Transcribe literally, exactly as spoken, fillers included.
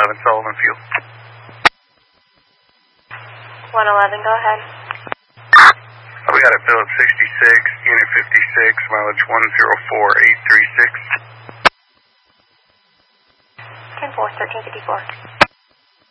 eleven Sullivan Field. one eleven, go ahead. We got a Phillips sixty-six, Unit fifty-six, mileage one zero four eight three six. ten four, thirteen fifty-four.